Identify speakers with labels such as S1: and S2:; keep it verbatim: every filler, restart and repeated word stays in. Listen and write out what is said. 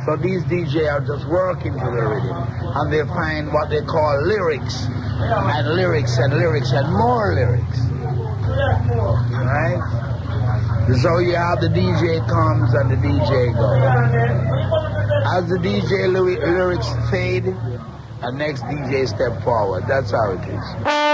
S1: So these D Js are just working to the rhythm, and they find what they call lyrics, and lyrics and lyrics and more lyrics. Right? So you have the D J comes and the D J goes. As the D J lyrics fade, the next D J step forward. That's how it is.